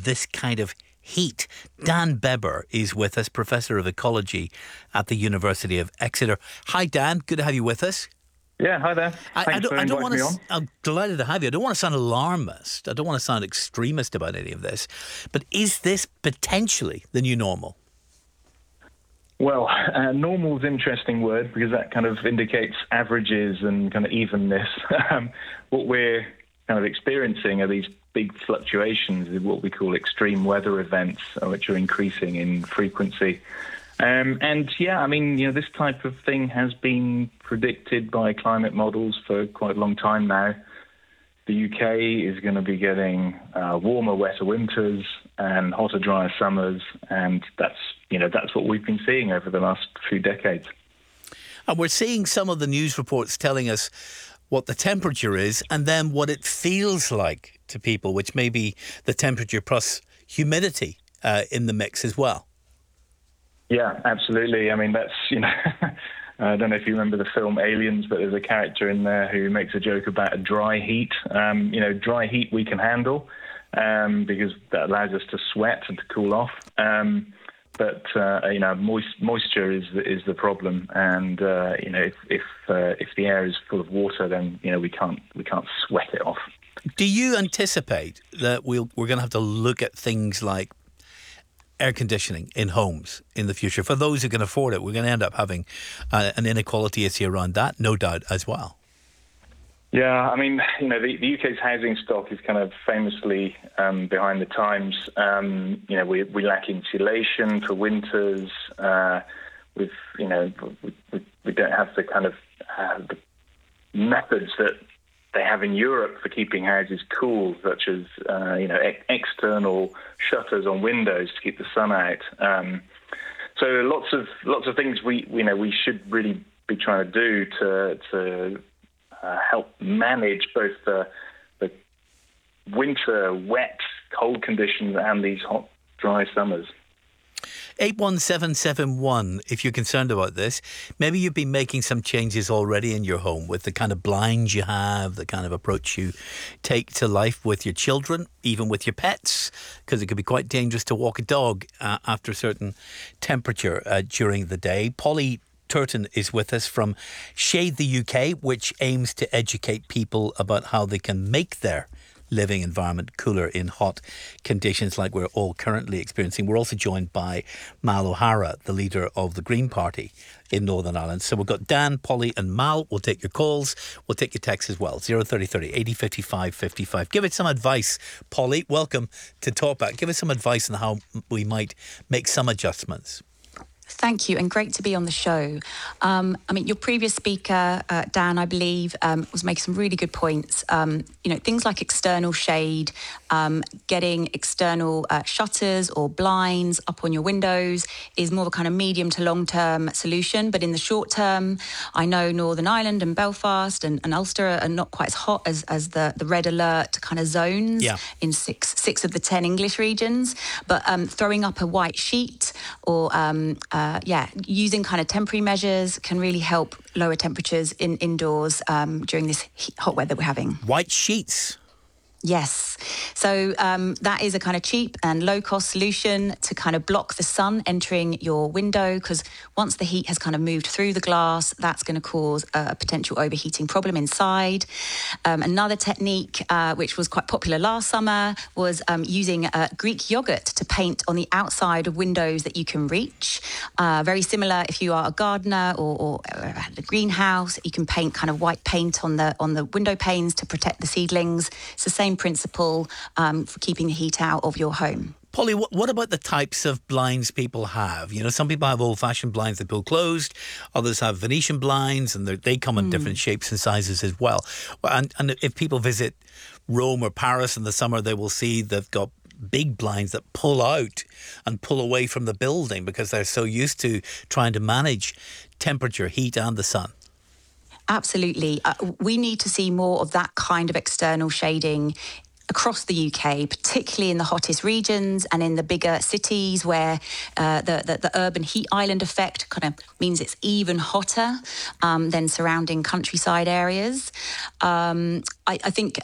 this kind of heat. Dan Beber is with us, Professor of Ecology at the University of Exeter. Hi, Dan. Good to have you with us. Yeah, hi there. Thanks for inviting me on. I'm delighted to have you. I don't want to sound alarmist. I don't want to sound extremist about any of this. But is this potentially the new normal? Well, normal is an interesting word because that kind of indicates averages and kind of evenness. What we're kind of experiencing are these big fluctuations in what we call extreme weather events, which are increasing in frequency. And yeah, I mean, this type of thing has been predicted by climate models for quite a long time now. The UK is going to be getting warmer, wetter winters and hotter, drier summers, and that's what we've been seeing over the last few decades. And we're seeing some of the news reports telling us what the temperature is and then what it feels like to people, which may be the temperature plus humidity in the mix as well. Yeah, absolutely. I mean, that's, I don't know if you remember the film Aliens, but there's a character in there who makes a joke about a dry heat. Dry heat we can handle because that allows us to sweat and to cool off. But moisture is the problem, and if the air is full of water, then we can't sweat it off. Do you anticipate that we're going to have to look at things like air conditioning in homes in the future? For those who can afford it, we're going to end up having an inequality issue around that, no doubt, as well. Yeah, I mean, the UK's housing stock is kind of famously behind the times. We lack insulation for winters. We don't have the kind of the methods that they have in Europe for keeping houses cool, such as external shutters on windows to keep the sun out. So lots of things we should really be trying to do to help manage both the winter, wet, cold conditions and these hot, dry summers. 81771, if you're concerned about this, maybe you've been making some changes already in your home with the kind of blinds you have, the kind of approach you take to life with your children, even with your pets, because it could be quite dangerous to walk a dog after a certain temperature during the day. Polly Turton is with us from Shade the UK, which aims to educate people about how they can make their living environment cooler in hot conditions like we're all currently experiencing. We're also joined by Mal O'Hara, the leader of the Green Party in Northern Ireland. So we've got Dan, Polly and Mal. We'll take your calls. We'll take your texts as well. 03030 80 55 55. Give it some advice, Polly. Welcome to Talkback. Give us some advice on how we might make some adjustments. Thank you, and great to be on the show. Your previous speaker, Dan, I believe, was making some really good points. Things like external shade, getting external shutters or blinds up on your windows is more of a kind of medium to long-term solution. But in the short term, I know Northern Ireland and Belfast and Ulster are not quite as hot as the red alert kind of zones in six of the 10 English regions. But throwing up a white sheet or using kind of temporary measures can really help lower temperatures indoors during this hot weather we're having. White sheets. Yes. So that is a kind of cheap and low-cost solution to kind of block the sun entering your window, because once the heat has kind of moved through the glass, that's going to cause a potential overheating problem inside. Another technique, which was quite popular last summer, was using Greek yogurt to paint on the outside of windows that you can reach. Very similar if you are a gardener or a greenhouse, you can paint kind of white paint on the window panes to protect the seedlings. It's the same principle for keeping the heat out of your home. Polly, what about the types of blinds people have? Some people have old-fashioned blinds that pull closed. Others have Venetian blinds, and they come in different shapes and sizes as well. And if people visit Rome or Paris in the summer, they will see they've got big blinds that pull out and pull away from the building because they're so used to trying to manage temperature, heat and the sun. Absolutely. We need to see more of that kind of external shading across the UK, particularly in the hottest regions and in the bigger cities where the urban heat island effect kind of means it's even hotter than surrounding countryside areas. I think,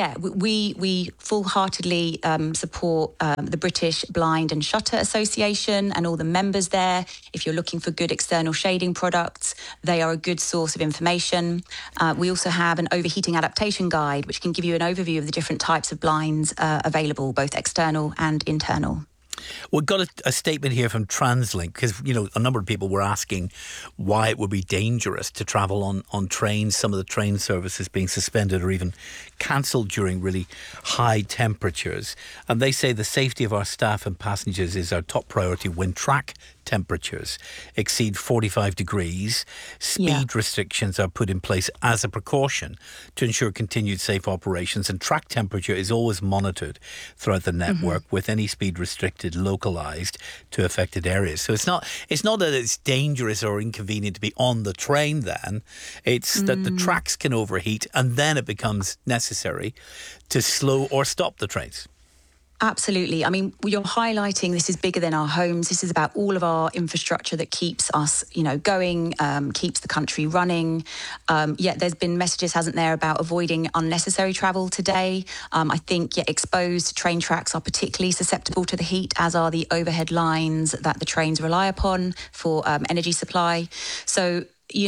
we full-heartedly support the British Blind and Shutter Association and all the members there. If you're looking for good external shading products, they are a good source of information. We also have an overheating adaptation guide, which can give you an overview of the different types of blinds available, both external and internal. We've got a statement here from TransLink, because, a number of people were asking why it would be dangerous to travel on trains, some of the train services being suspended or even cancelled during really high temperatures. And they say the safety of our staff and passengers is our top priority when track temperatures exceed 45 degrees. Speed restrictions are put in place as a precaution to ensure continued safe operations, and track temperature is always monitored throughout the network, with any speed restricted localised to affected areas. So it's not that it's dangerous or inconvenient to be on the train then, it's that the tracks can overheat and then it becomes necessary to slow or stop the trains. Absolutely. I mean, you're highlighting this is bigger than our homes. This is about all of our infrastructure that keeps us, going, keeps the country running. Yet there's been messages, hasn't there, about avoiding unnecessary travel today. I think exposed train tracks are particularly susceptible to the heat, as are the overhead lines that the trains rely upon for energy supply. So,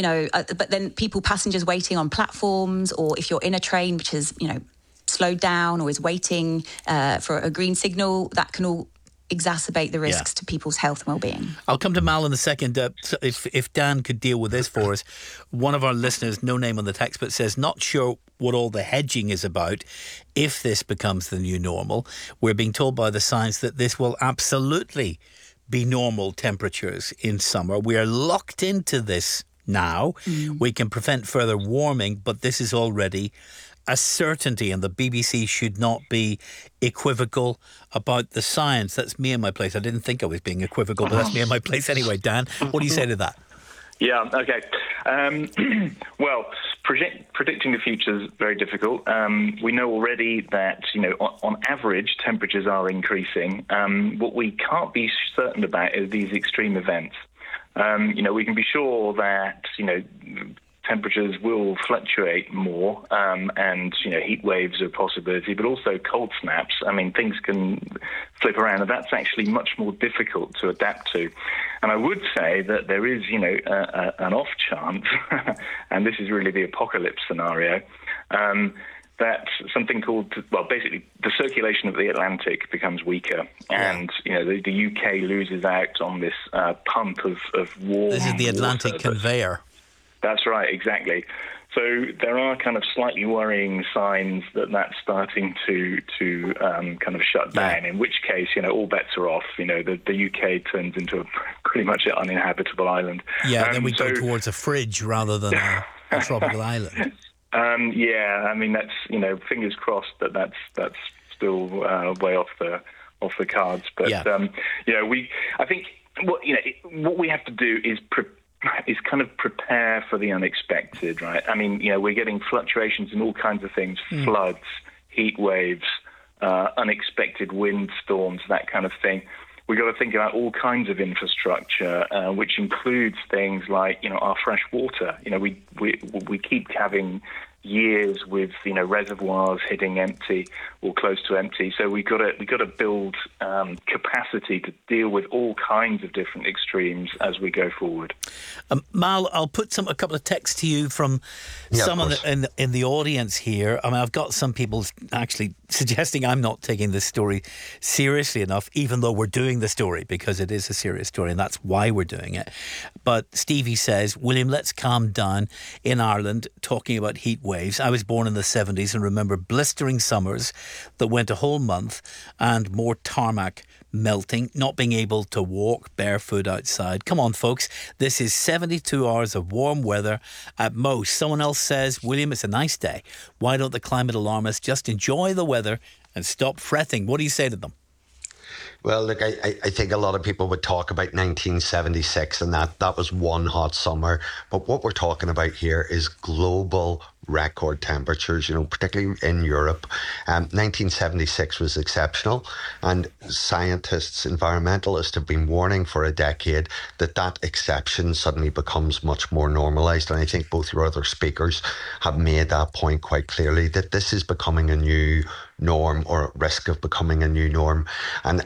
but then passengers waiting on platforms, or if you're in a train which is, slowed down or is waiting for a green signal, that can all exacerbate the risks to people's health and well-being. I'll come to Mal in a second. If Dan could deal with this for us. One of our listeners, no name on the text, but says, not sure what all the hedging is about if this becomes the new normal. We're being told by the science that this will absolutely be normal temperatures in summer. We are locked into this now. We can prevent further warming, but this is already a certainty, and the BBC should not be equivocal about the science. That's me in my place. I didn't think I was being equivocal, but that's me in my place anyway. Dan, what do you say to that? Yeah, okay. Well, predicting the future is very difficult. We know already that, on average, temperatures are increasing. What we can't be certain about is these extreme events. We can be sure that, temperatures will fluctuate more, and heat waves are a possibility, but also cold snaps. I mean, things can flip around, and that's actually much more difficult to adapt to. And I would say that there is, an off chance, and this is really the apocalypse scenario, that something called, basically the circulation of the Atlantic becomes weaker, and the UK loses out on this pump of warm. This is the Atlantic conveyor. That's right, exactly. So there are kind of slightly worrying signs that that's starting to kind of shut down, in which case, all bets are off. The UK turns into pretty much an uninhabitable island. Yeah, then we go towards a fridge rather than a tropical island. I mean, that's, fingers crossed that's still way off the cards. But, I think what we have to do is kind of prepare for the unexpected, right? I mean, we're getting fluctuations in all kinds of things, floods, heat waves, unexpected windstorms, that kind of thing. We've got to think about all kinds of infrastructure, which includes things like, our fresh water. We keep having years with reservoirs hitting empty or close to empty. So we got to build capacity to deal with all kinds of different extremes as we go forward. Mal, I'll put a couple of texts to you from someone in the audience here. I mean, I've got some people actually suggesting I'm not taking this story seriously enough, even though we're doing the story, because it is a serious story, and that's why we're doing it. But Stevie says, William, let's calm down. In Ireland, talking about heat waves. I was born in the 70s and remember blistering summers that went a whole month, and more tarmac melting, not being able to walk barefoot outside. Come on, folks. This is 72 hours of warm weather at most. Someone else says, William, it's a nice day. Why don't the climate alarmists just enjoy the weather and stop fretting? What do you say to them? Well, look, I think a lot of people would talk about 1976 and that was one hot summer. But what we're talking about here is global record temperatures, particularly in Europe. 1976 was exceptional, and scientists, environmentalists have been warning for a decade that exception suddenly becomes much more normalized. And I think both your other speakers have made that point quite clearly, that this is becoming a new norm, or at risk of becoming a new norm. And